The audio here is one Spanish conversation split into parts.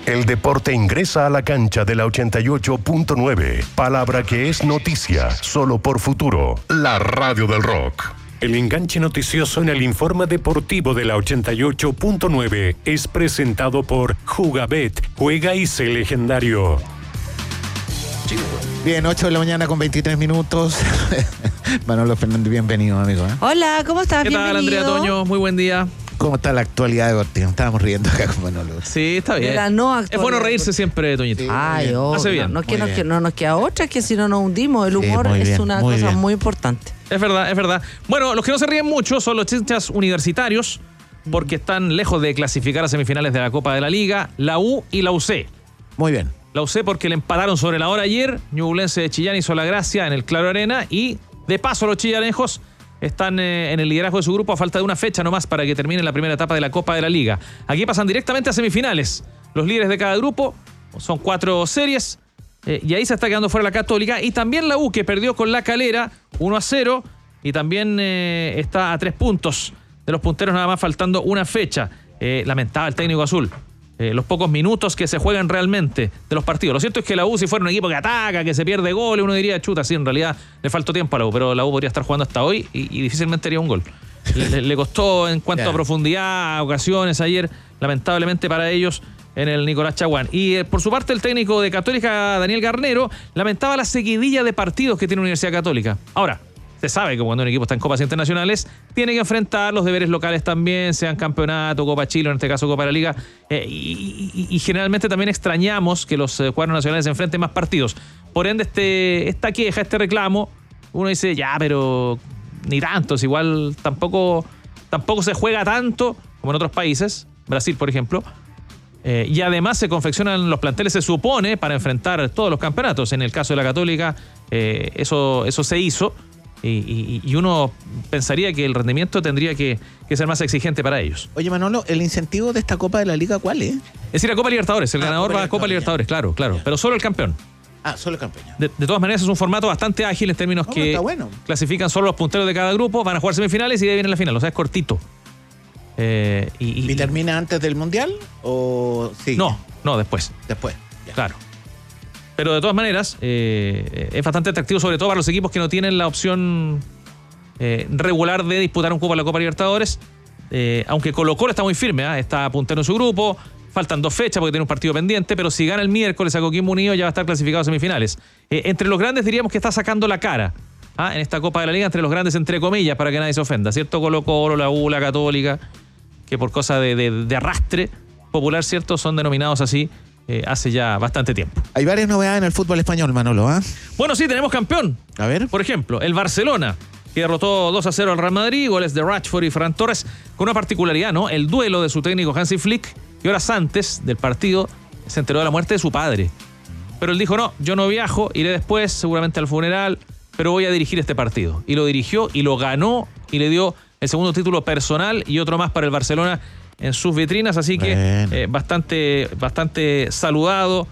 El deporte ingresa a la cancha de la 88.9. Palabra que es noticia, solo por Futuro, la radio del rock. El enganche noticioso en el informe deportivo de la 88.9 es presentado por Jugabet. Juega y sé legendario. Bien, 8 de la mañana con 23 minutos. Manolo Fernández, bienvenido, amigo. Hola, ¿cómo estás? ¿Qué tal, Andrea Toño? Muy buen día. ¿Cómo está la actualidad deportiva? Estábamos riendo acá con Manolo. Sí, está bien. La no Es bueno reírse siempre, Toñito. Sí. Ay, Hace bien. No nos queda otra, que si no nos hundimos. El humor muy es bien, una muy cosa bien. muy importante. Es verdad, es verdad. Bueno, los que no se ríen mucho son los hinchas universitarios, porque están lejos de clasificar a semifinales de la Copa de la Liga, la U y la UC. Muy bien. La UC porque le empataron sobre la hora ayer, Ñublense de Chillán hizo la gracia en el Claro Arena y, de paso, los chillanejos están en el liderazgo de su grupo a falta de una fecha nomás para que termine la primera etapa de la Copa de la Liga. Aquí pasan directamente a semifinales. Los líderes de cada grupo son 4 series y ahí se está quedando fuera la Católica y también la U, que perdió con La Calera 1-0 y también está a 3 puntos de los punteros, nada más faltando una fecha. Lamentaba el técnico azul los pocos minutos que se juegan realmente de los partidos. Lo cierto es que la U, si fuera un equipo que ataca, que se pierde goles, uno diría, chuta, sí, en realidad le faltó tiempo a la U, pero la U podría estar jugando hasta hoy y difícilmente haría un gol. Le costó en cuanto a profundidad, a ocasiones ayer, lamentablemente para ellos, en el Nicolás Chaguán. Y por su parte, el técnico de Católica, Daniel Garnero, lamentaba la seguidilla de partidos que tiene Universidad Católica. Ahora, se sabe que cuando un equipo está en copas internacionales tiene que enfrentar los deberes locales también, sean campeonato, Copa Chile, en este caso Copa de la Liga, y generalmente también extrañamos que los cuadros nacionales se enfrenten más partidos. Por ende, esta queja, este reclamo, uno dice, ya, pero ni tantos, igual tampoco se juega tanto como en otros países, Brasil por ejemplo, y además se confeccionan los planteles, se supone, para enfrentar todos los campeonatos. En el caso de la Católica, eso se hizo. Y uno pensaría que el rendimiento tendría que ser más exigente para ellos. Oye, Manolo, ¿el incentivo de esta Copa de la Liga cuál es? Es decir, a Copa Libertadores. El ganador va a Copa Libertadores, claro. Ya. Pero solo el campeón. Solo el campeón. De todas maneras, es un formato bastante ágil en términos que está bueno. clasifican solo los punteros de cada grupo, van a jugar semifinales y de ahí viene la final. O sea, es cortito. ¿Y termina antes del Mundial o sigue? No, después. Después. Ya. Claro. Pero de todas maneras, es bastante atractivo, sobre todo para los equipos que no tienen la opción regular de disputar un cupo a la Copa Libertadores. Aunque Colo-Colo está muy firme, está puntero en su grupo, faltan 2 fechas porque tiene un partido pendiente, pero si gana el miércoles a Coquimbo Unido ya va a estar clasificado a semifinales. Entre los grandes diríamos que está sacando la cara en esta Copa de la Liga, entre los grandes entre comillas, para que nadie se ofenda, ¿cierto? Colo-Colo, la U, la Católica, que por cosa de arrastre popular, ¿cierto? Son denominados así hace ya bastante tiempo. Hay varias novedades en el fútbol español, Manolo, ¿ah? Bueno, sí, tenemos campeón. A ver. Por ejemplo, el Barcelona, que derrotó 2-0 al Real Madrid, goles de Rashford y Ferran Torres, con una particularidad, ¿no? El duelo de su técnico Hansi Flick, que horas antes del partido se enteró de la muerte de su padre. Pero él dijo, no, yo no viajo, iré después, seguramente al funeral, pero voy a dirigir este partido. Y lo dirigió y lo ganó y le dio el segundo título personal y otro más para el Barcelona en sus vitrinas, así que bastante saludado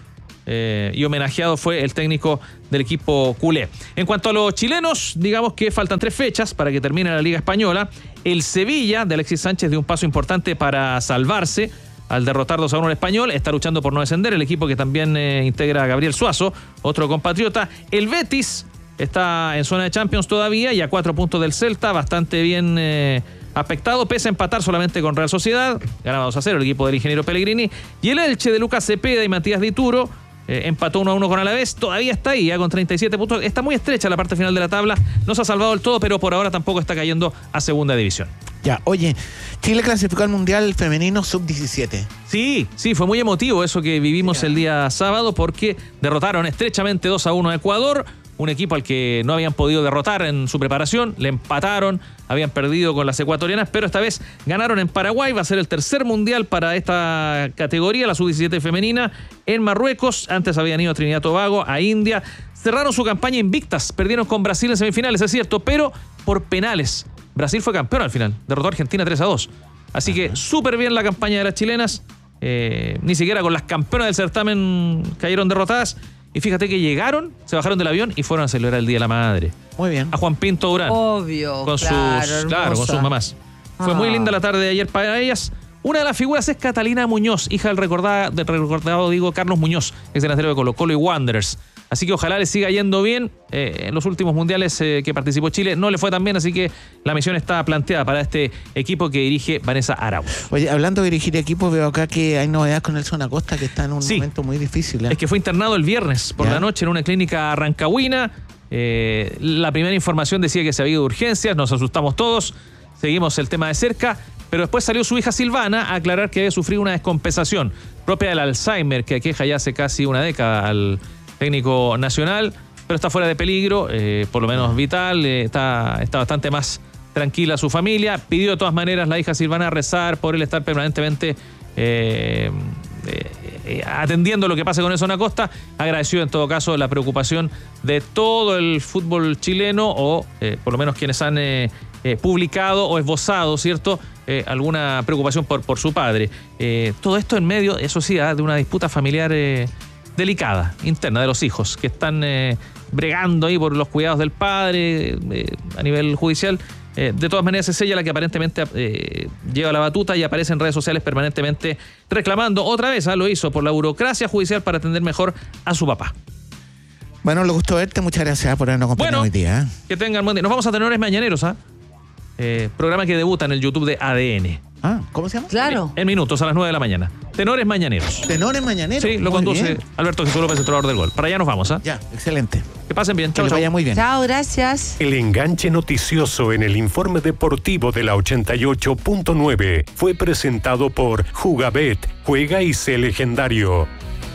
y homenajeado fue el técnico del equipo culé. En cuanto a los chilenos, digamos que faltan 3 fechas para que termine la Liga Española. El Sevilla de Alexis Sánchez dio un paso importante para salvarse al derrotar 2-1 al Español. Está luchando por no descender, el equipo que también integra a Gabriel Suazo, otro compatriota. El Betis está en zona de Champions todavía y a 4 puntos del Celta, bastante bien afectado, pese a empatar solamente con Real Sociedad, ganaba 2-0 el equipo del ingeniero Pellegrini, y el Elche de Lucas Cepeda y Matías Dituro empató 1-1 con Alavés, todavía está ahí con 37 puntos, está muy estrecha la parte final de la tabla, no se ha salvado del todo, pero por ahora tampoco está cayendo a segunda división. Ya, oye, Chile clasificó al Mundial Femenino Sub-17. Sí, fue muy emotivo eso que vivimos el día sábado, porque derrotaron estrechamente 2-1 a Ecuador, un equipo al que no habían podido derrotar en su preparación, le empataron, habían perdido con las ecuatorianas, pero esta vez ganaron en Paraguay, va a ser el tercer mundial para esta categoría, la sub-17 femenina, en Marruecos, antes habían ido a Trinidad y Tobago, a India, cerraron su campaña invictas, perdieron con Brasil en semifinales, es cierto, pero por penales. Brasil fue campeón al final, derrotó a Argentina 3-2. Así que súper bien la campaña de las chilenas, ni siquiera con las campeonas del certamen cayeron derrotadas. Y fíjate que llegaron, se bajaron del avión y fueron a celebrar el Día de la Madre. Muy bien. A Juan Pinto Durán. Obvio, con sus mamás. Fue muy linda la tarde de ayer para ellas. Una de las figuras es Catalina Muñoz, hija del recordado Carlos Muñoz, ex delantero de Colo-Colo y Wanderers. Así que ojalá le siga yendo bien. En los últimos mundiales que participó Chile no le fue tan bien, así que la misión está planteada para este equipo que dirige Vanessa Arauz. Oye, hablando de dirigir equipos, veo acá que hay novedades con Nelson Acosta, que está en un momento muy difícil. Es que fue internado el viernes por la noche en una clínica rancagüina. La primera información decía que se había ido de urgencias, nos asustamos todos, seguimos el tema de cerca, pero después salió su hija Silvana a aclarar que había sufrido una descompensación propia del Alzheimer, que aqueja ya hace casi una década al técnico nacional, pero está fuera de peligro, por lo menos vital, está bastante más tranquila su familia. Pidió de todas maneras la hija Silvana rezar por él estar permanentemente atendiendo lo que pasa con Nelson Acosta. Agradeció en todo caso la preocupación de todo el fútbol chileno, o por lo menos quienes han publicado o esbozado, ¿cierto?, alguna preocupación por su padre. Todo esto en medio, eso sí, de una disputa familiar delicada, interna, de los hijos, que están bregando ahí por los cuidados del padre a nivel judicial. De todas maneras es ella la que aparentemente lleva la batuta y aparece en redes sociales permanentemente reclamando, otra vez lo hizo, por la burocracia judicial para atender mejor a su papá. Bueno, le gustó verte, muchas gracias por habernos acompañado hoy día. Que tengan buen día. Nos vamos a Tenores Mañaneros, programa que debuta en el YouTube de ADN. ¿Cómo se llama? Claro. En minutos, a las 9 de la mañana. Tenores Mañaneros. ¿Tenores Mañaneros? Sí, lo conduce Alberto Jesús López, el trovador del gol. Para allá nos vamos, Ya, excelente. Que pasen bien. Que les vaya muy bien. Chao, gracias. El enganche noticioso en el informe deportivo de la 88.9 fue presentado por Jugabet. Juega y sé legendario.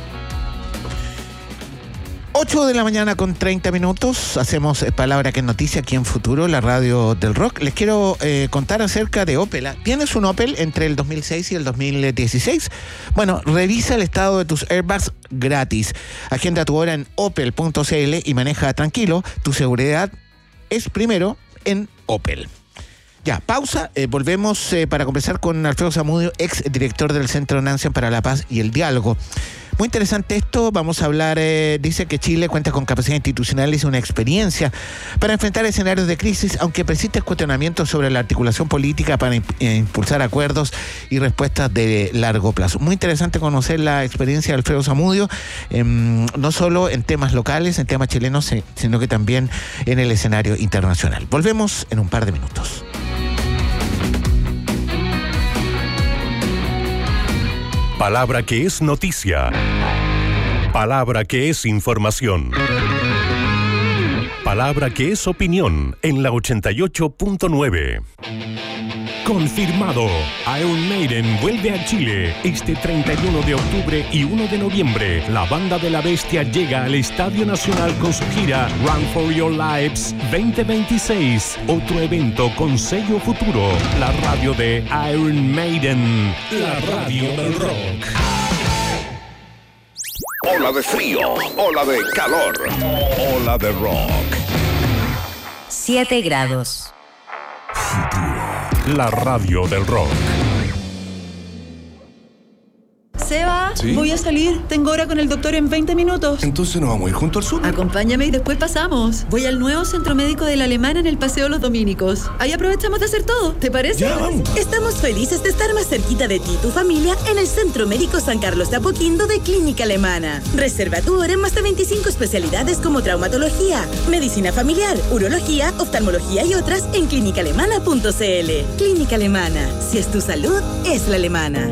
8 de la mañana con 30 minutos. Hacemos Palabra que es Noticia aquí en Futuro, la radio del rock. Les quiero contar acerca de Opel. ¿Tienes un Opel entre el 2006 y el 2016? Bueno, revisa el estado de tus airbags gratis. Agenda tu hora en opel.cl y maneja tranquilo. Tu seguridad es primero en Opel. Ya, pausa. Volvemos para conversar con Alfredo Zamudio, ex director del Centro Nansen para la Paz y el Diálogo. Muy interesante esto. Vamos a hablar, dice que Chile cuenta con capacidad institucional y una experiencia para enfrentar escenarios de crisis, aunque persisten cuestionamientos sobre la articulación política para impulsar acuerdos y respuestas de largo plazo. Muy interesante conocer la experiencia de Alfredo Zamudio, no solo en temas locales, en temas chilenos, sino que también en el escenario internacional. Volvemos en un par de minutos. Palabra que es noticia. Palabra que es información. Palabra que es opinión en la 88.9. Confirmado. Iron Maiden vuelve a Chile este 31 de octubre y 1 de noviembre. La banda de la bestia llega al Estadio Nacional con su gira Run for Your Lives 2026. Otro evento con sello Futuro. La radio de Iron Maiden. La radio del rock. Ola de frío, ola de calor, ola de rock. 7 grados. La radio del rock. Seba, ¿Sí? Voy a salir. Tengo hora con el doctor en 20 minutos. Entonces nos vamos a ir junto al súper. Acompáñame y después pasamos. Voy al nuevo centro médico de la Alemana en el Paseo Los Dominicos. Ahí aprovechamos de hacer todo. ¿Te parece? Ya, vamos. Estamos felices de estar más cerquita de ti y tu familia en el Centro Médico San Carlos de Apoquindo de Clínica Alemana. Reserva tu hora en más de 25 especialidades como traumatología, medicina familiar, urología, oftalmología y otras en clinicaalemana.cl. Clínica Alemana. Si es tu salud, es la alemana.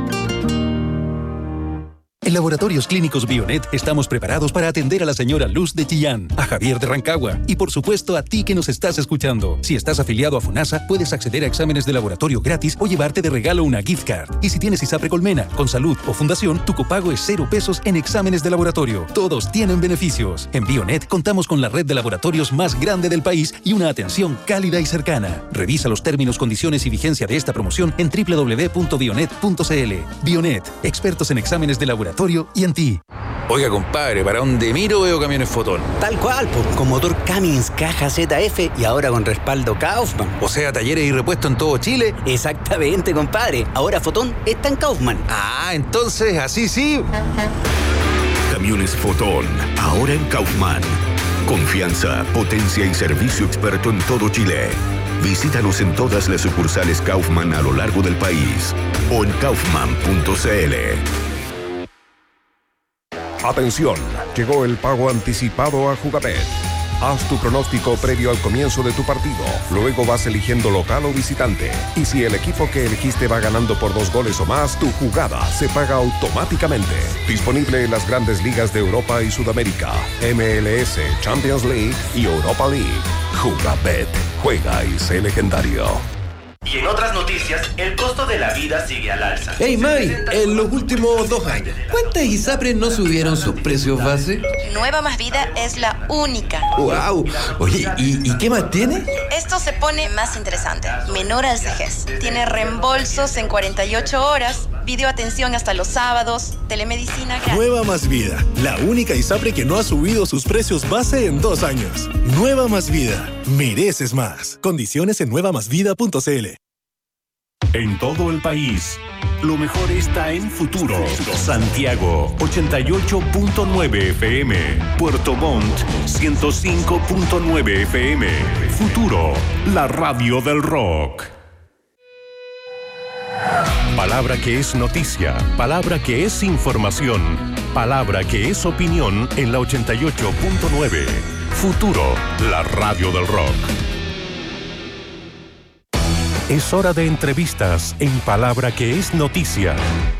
En Laboratorios Clínicos Bionet estamos preparados para atender a la señora Luz de Chillán, a Javier de Rancagua y por supuesto a ti que nos estás escuchando. Si estás afiliado a FONASA, puedes acceder a exámenes de laboratorio gratis o llevarte de regalo una gift card. Y si tienes ISAPRE Colmena, Consalud o Fundación, tu copago es 0 pesos en exámenes de laboratorio. Todos tienen beneficios. En Bionet contamos con la red de laboratorios más grande del país y una atención cálida y cercana. Revisa los términos, condiciones y vigencia de esta promoción en www.bionet.cl. Bionet, expertos en exámenes de laboratorio y en ti. Oiga, compadre, ¿para dónde miro veo camiones Fotón? Tal cual, pues, con motor Cummins, caja ZF y ahora con respaldo Kaufman. O sea, talleres y repuestos en todo Chile. Exactamente, compadre. Ahora Fotón está en Kaufman. Ah, entonces, así sí. Camiones Fotón, ahora en Kaufman. Confianza, potencia y servicio experto en todo Chile. Visítanos en todas las sucursales Kaufman a lo largo del país o en kaufman.cl. Atención, llegó el pago anticipado a Jugabet. Haz tu pronóstico previo al comienzo de tu partido. Luego vas eligiendo local o visitante. Y si el equipo que elegiste va ganando por 2 goles o más, tu jugada se paga automáticamente. Disponible en las grandes ligas de Europa y Sudamérica, MLS, Champions League y Europa League. Jugabet. Juega y sé legendario. Y en otras noticias, el costo de la vida sigue al alza. Hey May, en los últimos 2 años, ¿cuántas ISAPRES no subieron sus precios base? Nueva Más Vida es la única. ¡Wow! Oye, ¿y qué más tiene? Esto se pone más interesante. Menor al CEGES. Tiene reembolsos en 48 horas, videoatención hasta los sábados, telemedicina gratis. Nueva Más Vida, la única ISAPRE que no ha subido sus precios base en 2 años. Nueva Más Vida, mereces más. Condiciones en nuevamásvida.cl. En todo el país, lo mejor está en Futuro. Santiago, 88.9 FM. Puerto Montt, 105.9 FM. Futuro, la radio del rock. Palabra que es noticia, palabra que es información, palabra que es opinión en la 88.9. Futuro, la radio del rock. Es hora de entrevistas en Palabra que es noticia.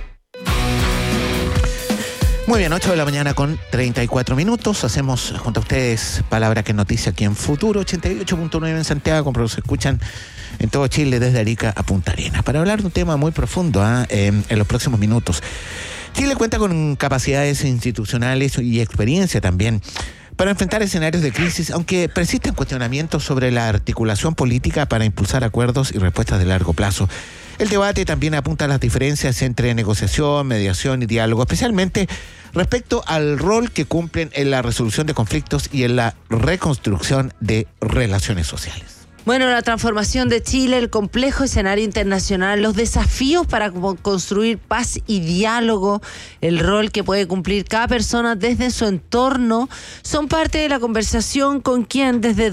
Muy bien, 8 de la mañana con 34 minutos. Hacemos junto a ustedes Palabra que es noticia aquí en Futuro, 88.9 en Santiago, como se escuchan en todo Chile, desde Arica a Punta Arenas, para hablar de un tema muy profundo en los próximos minutos. Chile cuenta con capacidades institucionales y experiencia también para enfrentar escenarios de crisis, aunque persisten cuestionamientos sobre la articulación política para impulsar acuerdos y respuestas de largo plazo. El debate también apunta a las diferencias entre negociación, mediación y diálogo, especialmente respecto al rol que cumplen en la resolución de conflictos y en la reconstrucción de relaciones sociales. Bueno, la transformación de Chile, el complejo escenario internacional, los desafíos para construir paz y diálogo, el rol que puede cumplir cada persona desde su entorno, son parte de la conversación con quien desde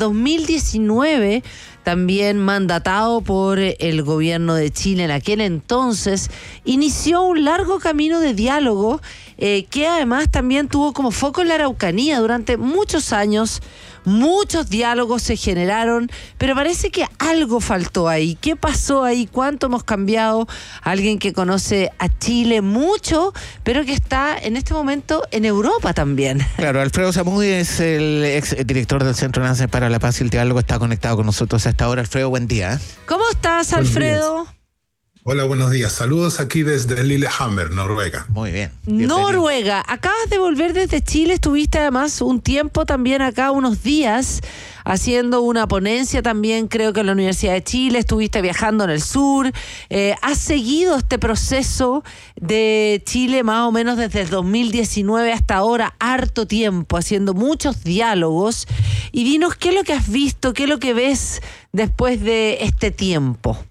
2019, también mandatado por el gobierno de Chile en aquel entonces, inició un largo camino de diálogo que además también tuvo como foco en la Araucanía durante muchos años. Muchos diálogos se generaron, pero parece que algo faltó ahí. ¿Qué pasó ahí? ¿Cuánto hemos cambiado? Alguien que conoce a Chile mucho, pero que está en este momento en Europa también. Claro, Alfredo Zamudio es el ex director del Centro Nansen para la Paz y el Diálogo. Está conectado con nosotros hasta ahora. Alfredo, buen día. ¿Cómo estás, Alfredo? Hola, buenos días. Saludos aquí desde Lillehammer, Noruega. Muy bien. Noruega. Acabas de volver desde Chile. Estuviste además un tiempo también acá, unos días, haciendo una ponencia también, creo que en la Universidad de Chile. Estuviste viajando en el sur. ¿Has seguido este proceso de Chile más o menos desde el 2019 hasta ahora? Harto tiempo, haciendo muchos diálogos. Y dinos, ¿qué es lo que has visto? ¿Qué es lo que ves después de este tiempo?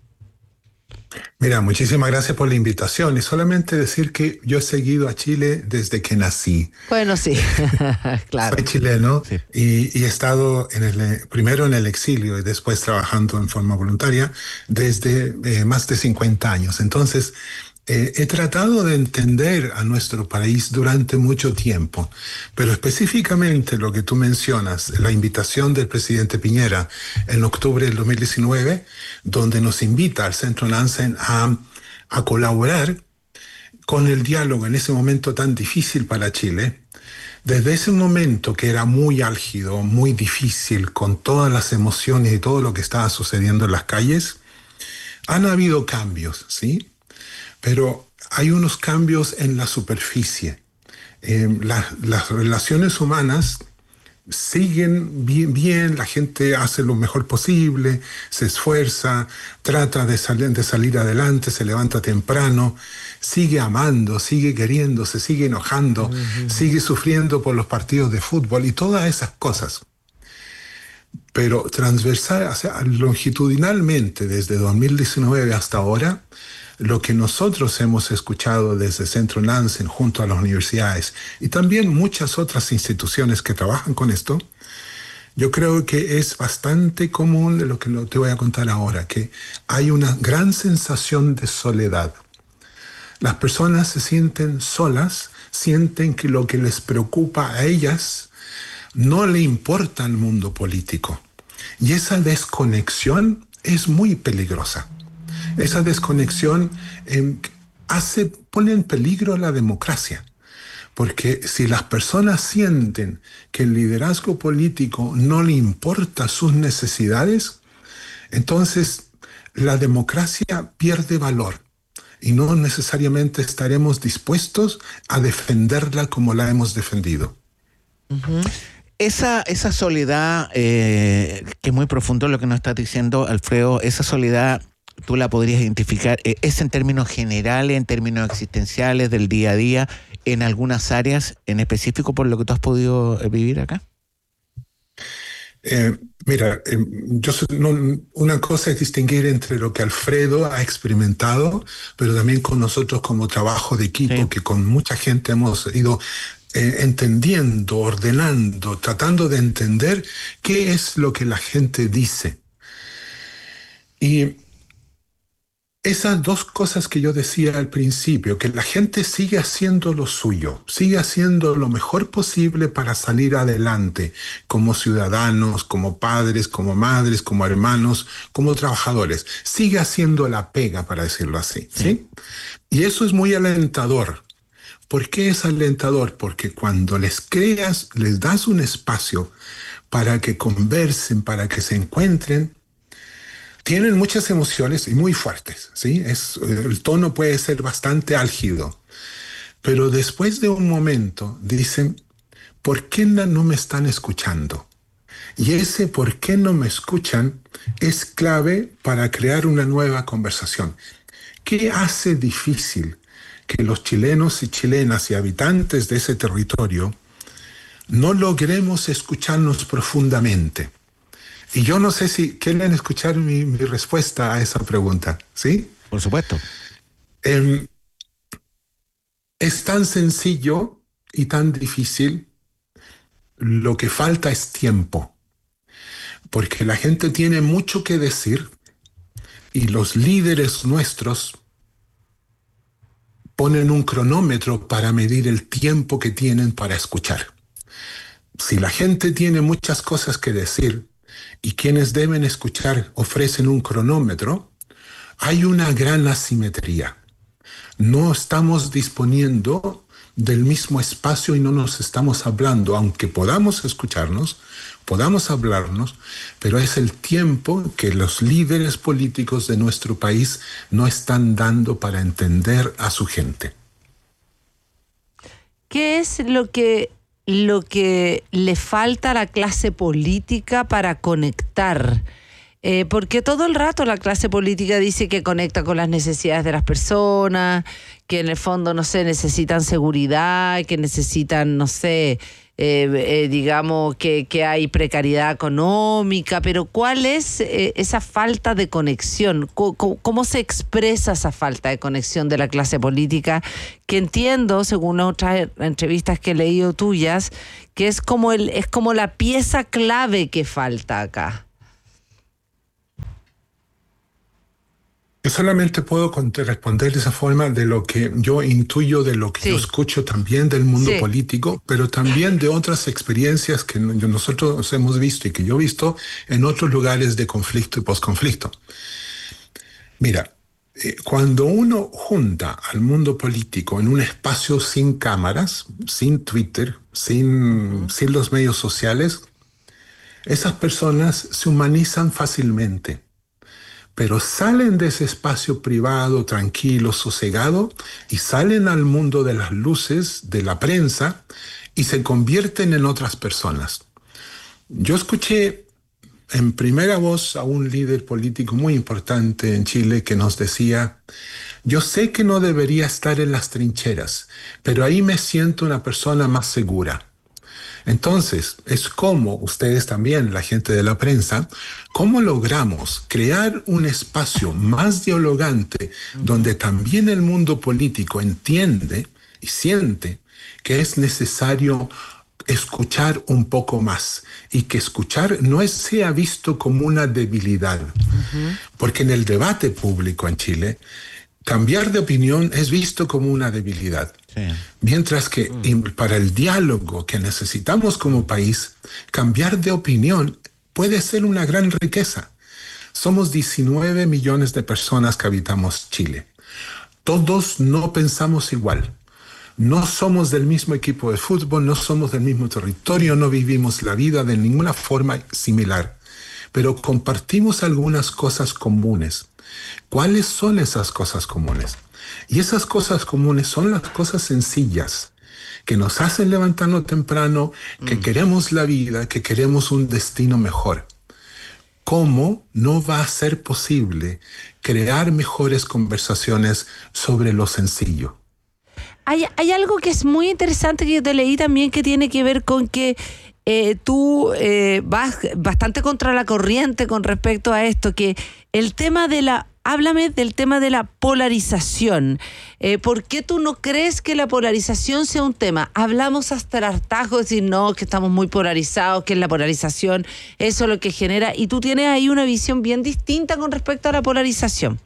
Mira, muchísimas gracias por la invitación y solamente decir que yo he seguido a Chile desde que nací. Bueno, sí, claro. Soy chileno, sí. y he estado primero en el exilio y después trabajando en forma voluntaria desde más de 50 años. Entonces, he tratado de entender a nuestro país durante mucho tiempo, pero específicamente lo que tú mencionas, la invitación del presidente Piñera en octubre del 2019, donde nos invita al Centro Nansen a colaborar con el diálogo en ese momento tan difícil para Chile. Desde ese momento que era muy álgido, muy difícil, con todas las emociones y todo lo que estaba sucediendo en las calles, han habido cambios, ¿sí? Pero hay unos cambios en la superficie. Las relaciones humanas siguen bien, la gente hace lo mejor posible, se esfuerza, trata de salir adelante, se levanta temprano, sigue amando, sigue queriendo, se sigue enojando, sigue sufriendo por los partidos de fútbol y todas esas cosas. Pero transversal, o sea, longitudinalmente, desde 2019 hasta ahora, lo que nosotros hemos escuchado desde Centro Nansen junto a las universidades y también muchas otras instituciones que trabajan con esto, Yo creo que es bastante común de lo que te voy a contar ahora, que hay una gran sensación de soledad. Las personas se sienten solas, sienten que lo que les preocupa a ellas no le importa al mundo político. Y esa desconexión es muy peligrosa. Esa desconexión pone en peligro la democracia. Porque si las personas sienten que el liderazgo político no le importa sus necesidades, entonces la democracia pierde valor y no necesariamente estaremos dispuestos a defenderla como la hemos defendido. Uh-huh. Esa soledad, que es muy profundo lo que nos estás diciendo, Alfredo, esa soledad tú la podrías identificar, ¿es en términos generales, en términos existenciales del día a día, en algunas áreas en específico por lo que tú has podido vivir acá? Mira, una cosa es distinguir entre lo que Alfredo ha experimentado, pero también con nosotros como trabajo de equipo, sí, que con mucha gente hemos ido entendiendo, ordenando, tratando de entender qué es lo que la gente dice. Y esas dos cosas que yo decía al principio, que la gente sigue haciendo lo suyo, sigue haciendo lo mejor posible para salir adelante como ciudadanos, como padres, como madres, como hermanos, como trabajadores. Sigue haciendo la pega, para decirlo así, ¿sí? Y eso es muy alentador. ¿Por qué es alentador? Porque cuando les das un espacio para que conversen, para que se encuentren, tienen muchas emociones y muy fuertes, ¿sí? El tono puede ser bastante álgido, pero después de un momento dicen, ¿por qué no me están escuchando? Y ese ¿por qué no me escuchan? Es clave para crear una nueva conversación. ¿Qué hace difícil que los chilenos y chilenas y habitantes de ese territorio no logremos escucharnos profundamente? Y yo no sé si quieren escuchar mi respuesta a esa pregunta, ¿sí? Por supuesto. Es tan sencillo y tan difícil. Lo que falta es tiempo. Porque la gente tiene mucho que decir y los líderes nuestros ponen un cronómetro para medir el tiempo que tienen para escuchar. Si la gente tiene muchas cosas que decir, y quienes deben escuchar ofrecen un cronómetro, hay una gran asimetría. No estamos disponiendo del mismo espacio y no nos estamos hablando, aunque podamos escucharnos, podamos hablarnos, pero es el tiempo que los líderes políticos de nuestro país no están dando para entender a su gente. ¿Qué es lo que le falta a la clase política para conectar? Porque todo el rato la clase política dice que conecta con las necesidades de las personas, que en el fondo, no sé, necesitan seguridad, que necesitan, no sé, digamos que hay precariedad económica, pero ¿cuál es esa falta de conexión? ¿Cómo se expresa esa falta de conexión de la clase política? Que entiendo, según otras entrevistas que he leído tuyas, que es como la pieza clave que falta acá. Yo solamente puedo responder de esa forma de lo que yo intuyo, de lo que yo escucho también del mundo político, pero también de otras experiencias que nosotros hemos visto y que yo he visto en otros lugares de conflicto y posconflicto. Mira, cuando uno junta al mundo político en un espacio sin cámaras, sin Twitter, sin los medios sociales, esas personas se humanizan fácilmente. Pero salen de ese espacio privado, tranquilo, sosegado, y salen al mundo de las luces, de la prensa, y se convierten en otras personas. Yo escuché en primera voz a un líder político muy importante en Chile que nos decía, yo sé que no debería estar en las trincheras, pero ahí me siento una persona más segura. Entonces, es como ustedes también, la gente de la prensa, cómo logramos crear un espacio más dialogante donde también el mundo político entiende y siente que es necesario escuchar un poco más y que escuchar no sea visto como una debilidad. Porque en el debate público en Chile, cambiar de opinión es visto como una debilidad. Sí. Mientras que para el diálogo que necesitamos como país, cambiar de opinión puede ser una gran riqueza. Somos 19 millones de personas que habitamos Chile. Todos no pensamos igual. No somos del mismo equipo de fútbol, no somos del mismo territorio, no vivimos la vida de ninguna forma similar. Pero compartimos algunas cosas comunes. ¿Cuáles son esas cosas comunes? Y esas cosas comunes son las cosas sencillas que nos hacen levantarnos temprano, que queremos la vida, que queremos un destino mejor. ¿Cómo no va a ser posible crear mejores conversaciones sobre lo sencillo? Hay algo que es muy interesante que yo te leí también, que tiene que ver con que tú vas bastante contra la corriente con respecto a esto, que el tema de la... Háblame del tema de la polarización. ¿Por qué tú no crees que la polarización sea un tema? Hablamos hasta el hartazgo de decir, no, que estamos muy polarizados, que es la polarización, eso es lo que genera. Y tú tienes ahí una visión bien distinta con respecto a la polarización.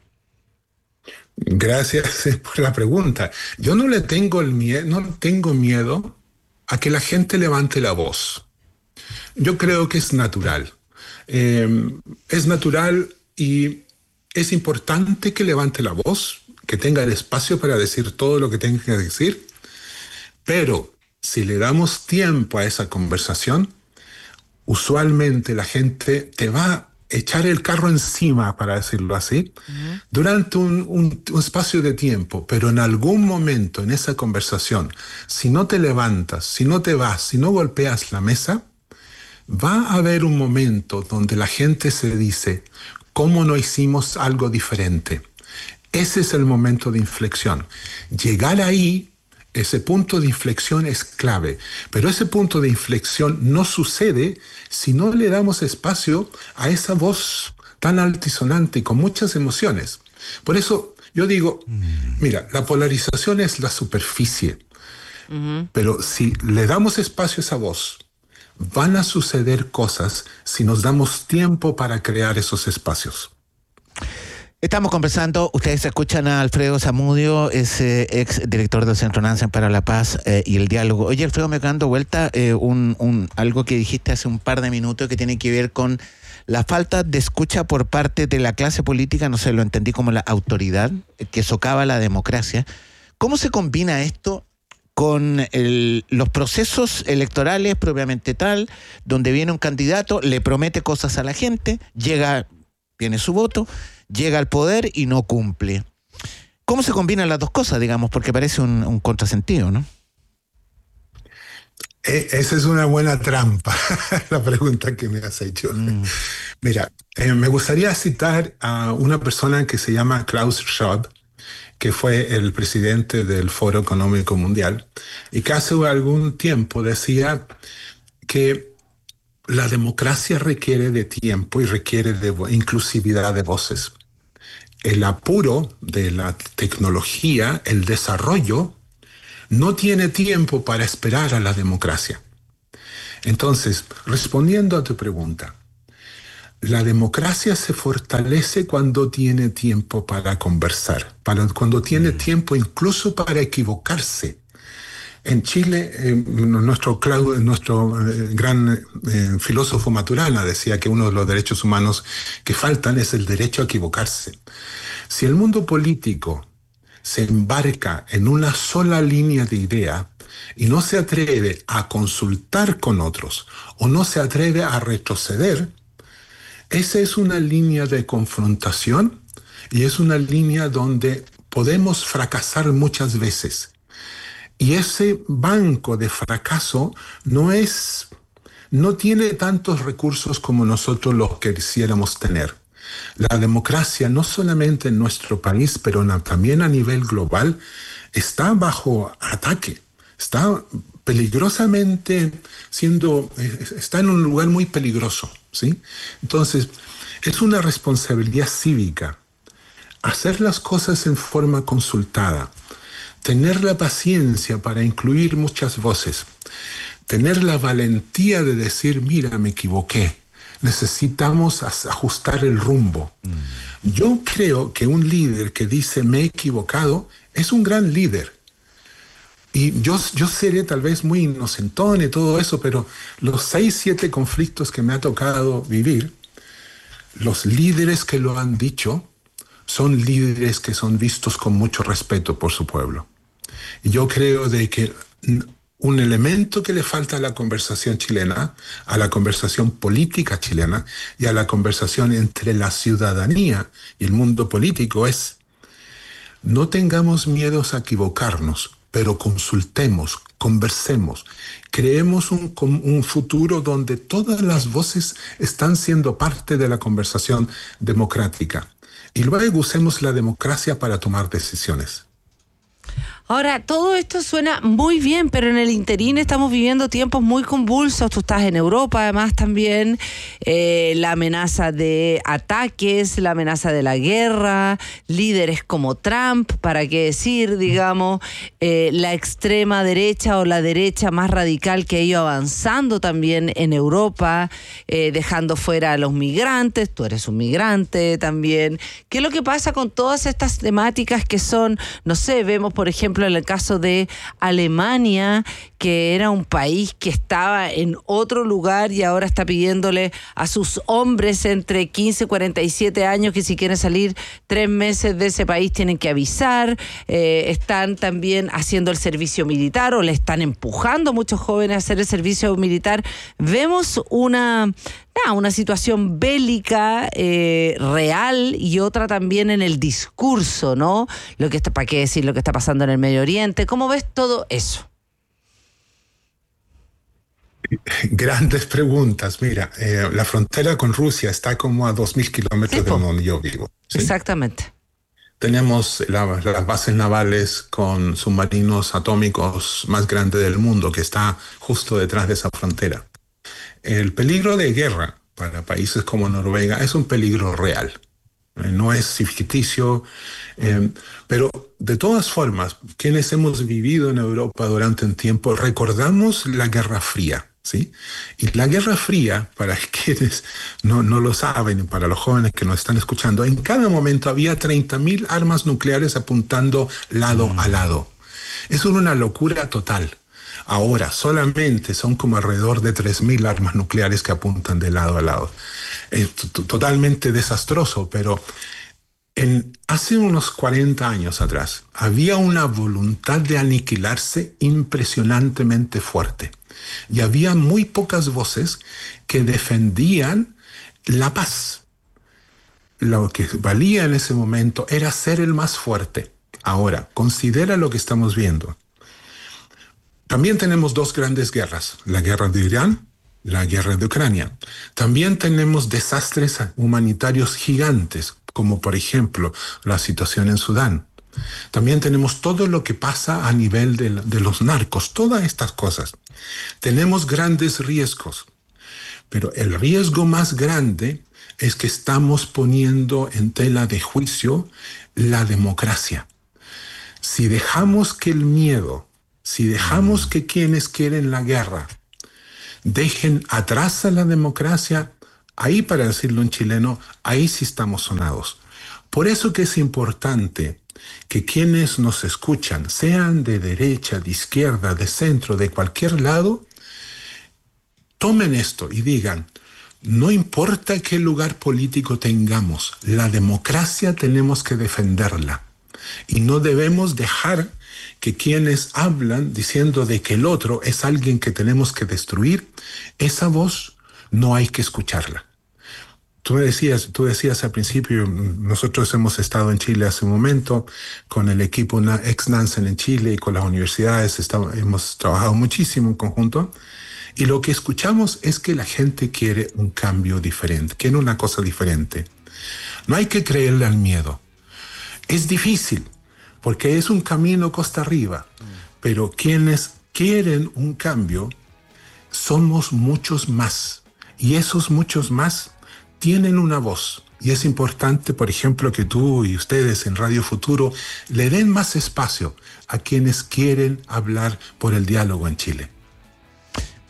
Gracias por la pregunta. Yo no tengo miedo a que la gente levante la voz. Yo creo que es natural. Es natural y es importante que levante la voz, que tenga el espacio para decir todo lo que tenga que decir, pero si le damos tiempo a esa conversación, usualmente la gente te va a echar el carro encima, para decirlo así, durante un espacio de tiempo, pero en algún momento en esa conversación, si no te levantas, si no te vas, si no golpeas la mesa, va a haber un momento donde la gente se dice, ¿cómo no hicimos algo diferente? Ese es el momento de inflexión. Llegar ahí, ese punto de inflexión es clave, pero ese punto de inflexión no sucede si no le damos espacio a esa voz tan altisonante y con muchas emociones. Por eso yo digo, mira, la polarización es la superficie, pero si le damos espacio a esa voz, van a suceder cosas si nos damos tiempo para crear esos espacios. Estamos conversando, ustedes escuchan a Alfredo Zamudio, es ex director del Centro Nansen para la Paz y el Diálogo. Oye, Alfredo, me dando vuelta algo que dijiste hace un par de minutos que tiene que ver con la falta de escucha por parte de la clase política, no sé, lo entendí como la autoridad, que socava la democracia. ¿Cómo se combina esto con los procesos electorales propiamente tal, donde viene un candidato, le promete cosas a la gente, tiene su voto, llega al poder y no cumple? ¿Cómo se combinan las dos cosas, digamos? Porque parece un contrasentido, ¿no? Esa es una buena trampa, la pregunta que me has hecho. Mira, me gustaría citar a una persona que se llama Klaus Schwab, que fue el presidente del Foro Económico Mundial, y que hace algún tiempo decía que la democracia requiere de tiempo y requiere de inclusividad de voces. El apuro de la tecnología, el desarrollo, no tiene tiempo para esperar a la democracia. Entonces, respondiendo a tu pregunta, la democracia se fortalece cuando tiene tiempo para conversar, cuando tiene tiempo incluso para equivocarse. En Chile, nuestro gran filósofo Maturana decía que uno de los derechos humanos que faltan es el derecho a equivocarse. Si el mundo político se embarca en una sola línea de idea y no se atreve a consultar con otros o no se atreve a retroceder, esa es una línea de confrontación y es una línea donde podemos fracasar muchas veces. Y ese banco de fracaso no tiene tantos recursos como nosotros los quisiéramos tener. La democracia, no solamente en nuestro país, pero también a nivel global, está bajo ataque. Está peligrosamente está en un lugar muy peligroso, ¿sí? Entonces, es una responsabilidad cívica hacer las cosas en forma consultada, tener la paciencia para incluir muchas voces, tener la valentía de decir, mira, me equivoqué. Necesitamos ajustar el rumbo. Yo creo que un líder que dice, me he equivocado, es un gran líder. Y yo seré tal vez muy inocentón y todo eso, pero los 6, 7 conflictos que me ha tocado vivir, los líderes que lo han dicho son líderes que son vistos con mucho respeto por su pueblo. Y yo creo de que un elemento que le falta a la conversación chilena, a la conversación política chilena y a la conversación entre la ciudadanía y el mundo político es: no tengamos miedos a equivocarnos, pero consultemos, conversemos, creemos un futuro donde todas las voces están siendo parte de la conversación democrática. Y luego usemos la democracia para tomar decisiones. Ahora, todo esto suena muy bien, pero en el interín estamos viviendo tiempos muy convulsos. Tú estás en Europa, además, también. La amenaza de ataques, la amenaza de la guerra, líderes como Trump, para qué decir, digamos, la extrema derecha o la derecha más radical que ha ido avanzando también en Europa, dejando fuera a los migrantes. Tú eres un migrante también. ¿Qué es lo que pasa con todas estas temáticas que son, no sé, vemos, por ejemplo, en el caso de Alemania, que era un país que estaba en otro lugar y ahora está pidiéndole a sus hombres entre 15 y 47 años que si quieren salir 3 meses de ese país tienen que avisar. Están también haciendo el servicio militar o le están empujando a muchos jóvenes a hacer el servicio militar. Vemos una situación bélica real y otra también en el discurso, ¿no? ¿Para qué decir lo que está pasando en el Medio Oriente? ¿Cómo ves todo eso? Grandes preguntas. Mira, la frontera con Rusia está como a 2.000 kilómetros de donde yo vivo. ¿Sí? Exactamente. Tenemos las bases navales con submarinos atómicos más grandes del mundo, que está justo detrás de esa frontera. El peligro de guerra para países como Noruega es un peligro real. No es ficticio, pero de todas formas, quienes hemos vivido en Europa durante un tiempo, recordamos la Guerra Fría, ¿sí? Y la Guerra Fría, para quienes no lo saben, para los jóvenes que nos están escuchando, en cada momento había 30.000 armas nucleares apuntando lado a lado. Eso era una locura total. Ahora solamente son como alrededor de 3.000 armas nucleares que apuntan de lado a lado. Totalmente desastroso, pero hace unos 40 años atrás había una voluntad de aniquilarse impresionantemente fuerte. Y había muy pocas voces que defendían la paz. Lo que valía en ese momento era ser el más fuerte. Ahora, considera lo que estamos viendo. También tenemos 2 grandes guerras, la guerra de Irán, la guerra de Ucrania. También tenemos desastres humanitarios gigantes, como por ejemplo la situación en Sudán. También tenemos todo lo que pasa a nivel de los narcos, todas estas cosas. Tenemos grandes riesgos, pero el riesgo más grande es que estamos poniendo en tela de juicio la democracia. Si dejamos que el miedo, si dejamos que quienes quieren la guerra dejen atrás a la democracia, ahí, para decirlo en chileno, ahí sí estamos sonados. Por eso que es importante que quienes nos escuchan, sean de derecha, de izquierda, de centro, de cualquier lado, tomen esto y digan: no importa qué lugar político tengamos, la democracia tenemos que defenderla. Y no debemos dejar que quienes hablan diciendo de que el otro es alguien que tenemos que destruir, esa voz no hay que escucharla. Tú decías al principio, nosotros hemos estado en Chile hace un momento con el equipo ex-Nansen en Chile y con las universidades, hemos trabajado muchísimo en conjunto, y lo que escuchamos es que la gente quiere un cambio diferente, quiere una cosa diferente. No hay que creerle al miedo. Es difícil, porque es un camino costa arriba, pero quienes quieren un cambio somos muchos más, y esos muchos más tienen una voz. Y es importante, por ejemplo, que tú y ustedes en Radio Futuro le den más espacio a quienes quieren hablar por el diálogo en Chile.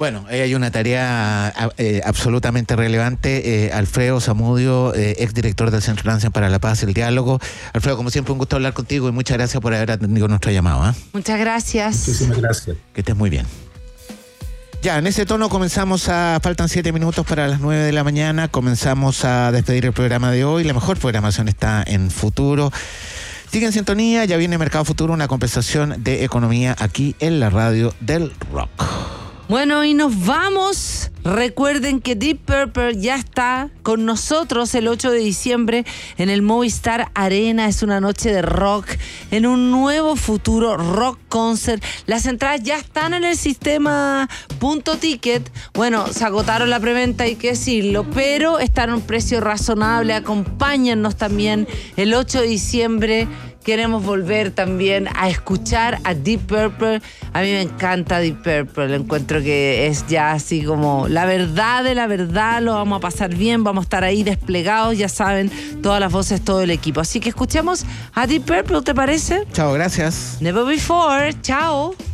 Bueno, hay una tarea absolutamente relevante. Alfredo Zamudio, exdirector del Centro Lancia para la Paz y el Diálogo. Alfredo, como siempre, un gusto hablar contigo y muchas gracias por haber atendido nuestro llamado. Muchas gracias. Muchísimas gracias. Que estés muy bien. Ya, en ese tono faltan 7 minutos para las 9 de la mañana, comenzamos a despedir el programa de hoy. La mejor programación está en Futuro. Sigue en sintonía, ya viene Mercado Futuro, una conversación de economía aquí en la radio del rock. Bueno, y nos vamos. Recuerden que Deep Purple ya está con nosotros el 8 de diciembre en el Movistar Arena. Es una noche de rock en un nuevo futuro rock concert. Las entradas ya están en el sistema .ticket. Bueno, se agotaron la preventa, hay que decirlo, pero están a un precio razonable. Acompáñennos también el 8 de diciembre. Queremos volver también a escuchar a Deep Purple. A mí me encanta Deep Purple. Encuentro que es ya así como la verdad de la verdad. Lo vamos a pasar bien. Vamos a estar ahí desplegados. Ya saben, todas las voces, todo el equipo. Así que escuchemos a Deep Purple, ¿te parece? Chao, gracias. Never Before. Chao.